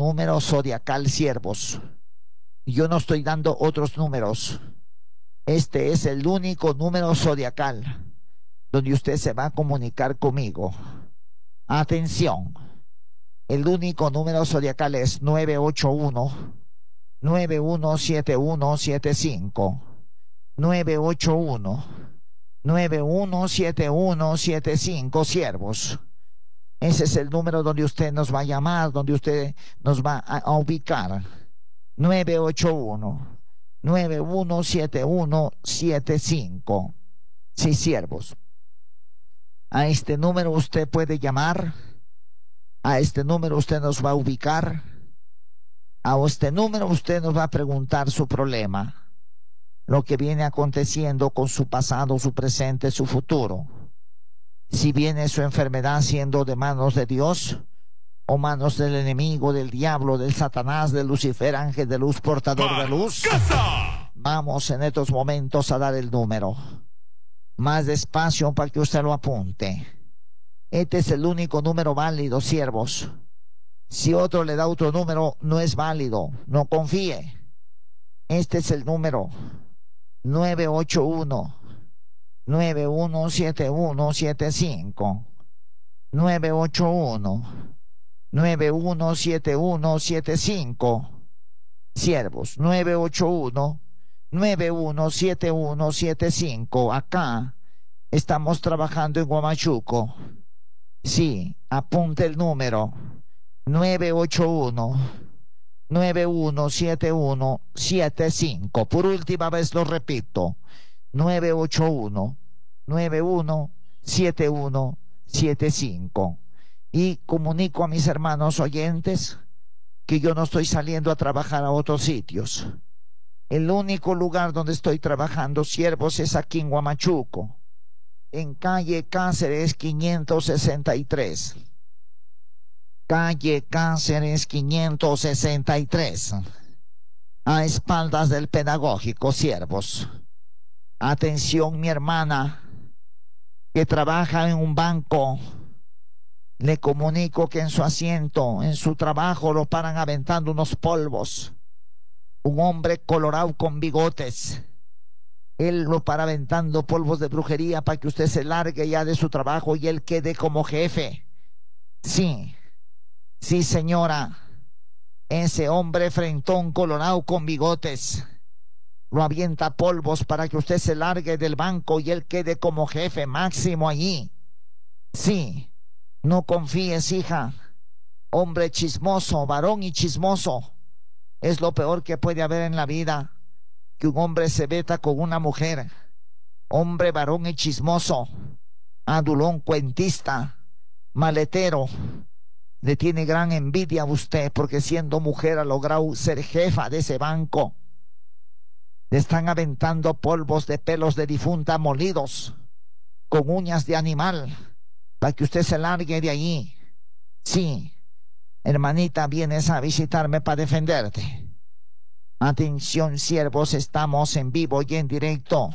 número zodiacal, siervos. Yo no estoy dando otros números. Este es el único número zodiacal donde usted se va a comunicar conmigo. Atención. El único número zodiacal es 981-917175. 981-917175, siervos. Ese es el número donde usted nos va a llamar, donde usted nos va a ubicar. 981-917175. Sí, siervos. A este número usted puede llamar. A este número usted nos va a ubicar. A este número usted nos va a preguntar su problema, lo que viene aconteciendo con su pasado, su presente, su futuro. Si viene su enfermedad siendo de manos de Dios o manos del enemigo, del diablo, del Satanás, de Lucifer, ángel de luz, portador de luz. Vamos en estos momentos a dar el número. Más despacio para que usted lo apunte. Este es el único número válido, siervos. Si otro le da otro número, no es válido. No confíe. Este es el número 981-917175. 981-917175. Siervos, 981-917175. Acá estamos trabajando en Huamachuco. Sí, apunte el número 981-917175. Por última vez lo repito, 981-917175. Y comunico a mis hermanos oyentes que yo no estoy saliendo a trabajar a otros sitios. El único lugar donde estoy trabajando, siervos, es aquí en Huamachuco, en calle Cáceres 563. Calle Cáceres 563. A espaldas del pedagógico, siervos. Atención, mi hermana, que trabaja en un banco. Le comunico que en su asiento, en su trabajo, lo paran aventando unos polvos. Un hombre colorado con bigotes. Él lo para aventando polvos de brujería para que usted se largue ya de su trabajo y él quede como jefe. Sí, sí, señora. Ese hombre frentón colorado con bigotes lo avienta polvos para que usted se largue del banco y él quede como jefe máximo allí. Sí, no confíes, hija. Hombre chismoso, varón y chismoso. Es lo peor que puede haber en la vida, que un hombre se meta con una mujer. Hombre, varón y chismoso, adulón, cuentista, maletero. Le tiene gran envidia a usted porque siendo mujer ha logrado ser jefa de ese banco. Le están aventando polvos de pelos de difunta molidos con uñas de animal para que usted se largue de allí. Sí, hermanita, vienes a visitarme para defenderte. Atención, siervos, estamos en vivo y en directo.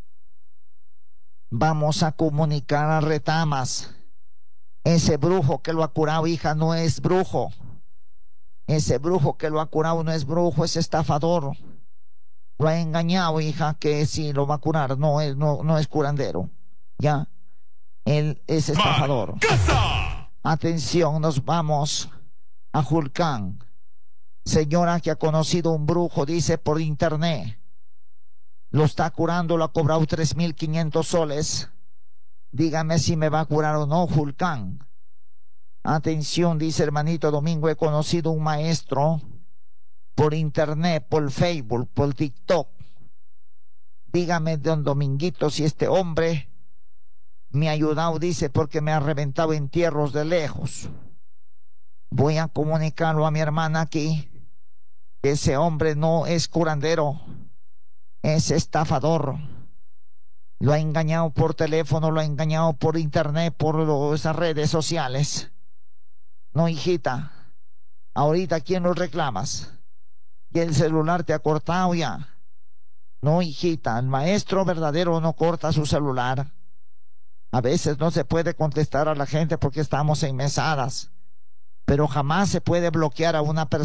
Vamos a comunicar a Retamas. Ese brujo que lo ha curado, hija, no es brujo. Ese brujo que lo ha curado no es brujo, es estafador. Lo ha engañado, hija, que sí lo va a curar. No es curandero. Ya, él es estafador. Atención, nos vamos a Julcán. Señora que ha conocido un brujo, dice por internet. Lo está curando, lo ha cobrado 3.500 soles. Dígame si me va a curar o no, Julcán. Atención, dice hermanito Domingo, he conocido un maestro por internet, por Facebook, por TikTok. Dígame, don Dominguito, si este hombre me ha ayudado, dice, porque me ha reventado entierros de lejos. Voy a comunicarlo a mi hermana aquí. Ese hombre no es curandero, es estafador. Lo ha engañado por teléfono, lo ha engañado por internet, por esas redes sociales. No, hijita, ahorita ¿quién lo reclamas? ¿Y el celular te ha cortado ya? No, hijita, el maestro verdadero no corta su celular. A veces no se puede contestar a la gente porque estamos en mesadas, pero jamás se puede bloquear a una persona